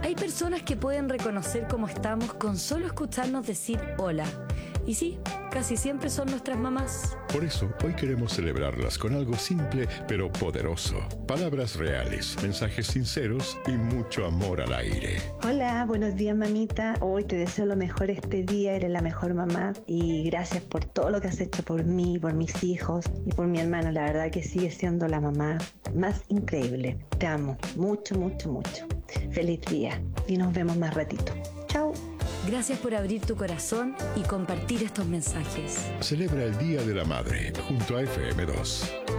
Hay personas que pueden reconocer cómo estamos con solo escucharnos decir hola. Y sí, casi siempre son nuestras mamás. Por eso, hoy queremos celebrarlas con algo simple pero poderoso. Palabras reales, mensajes sinceros y mucho amor al aire. Hola, buenos días, mamita. Hoy te deseo lo mejor este día, eres la mejor mamá. Y gracias por todo lo que has hecho por mí, por mis hijos y por mi hermano. La verdad que sigues siendo la mamá más increíble. Te amo mucho, mucho, mucho. Feliz día y nos vemos más ratito. Chao. Gracias por abrir tu corazón y compartir estos mensajes. Celebra el Día de la Madre junto a FM2.